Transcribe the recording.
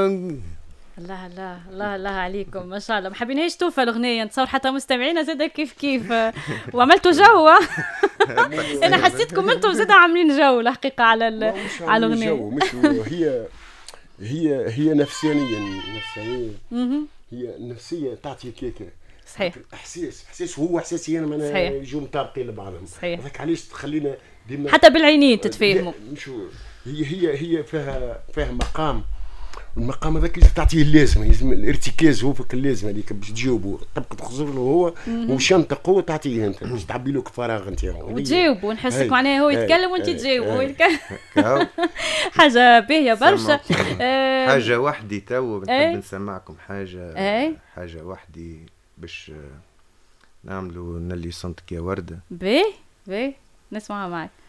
الله الله الله الله عليكم ما شاء الله. ما حبيناش توفى الاغنيه، نتصور حتى مستمعينا زاد كيف كيف وعملتوا جو. انا حسيتكم انتم زاد عاملين جو الحقيقه على الاغنيه. مش هي نفسانيا هي نفسيه تعطي كيكه صحيح. احساس هو احساسي انا ما يجوا مطابقين لبعضهم. صحيح. هذاك علاش تخلينا ديما حتى بالعينين تتفاهموا. هي فيها مقام. المقام هذاك اللي تعطيه اللازم الارتكاز هو فيك اللازم هذيك باش تجاوبوا تبقى تخزر له هو وشنطه قوه تعطيه انت باش تعبي له فراغ انت وتجاوبوا. نحسك معناها هو يتكلم وانت تجاوب. حاجه باهيه برشا. حاجه وحدي تو نحب نسمعكم حاجه وحدي باش نعملوا نلي صنتك يا ورده. باهي نسمعها معك.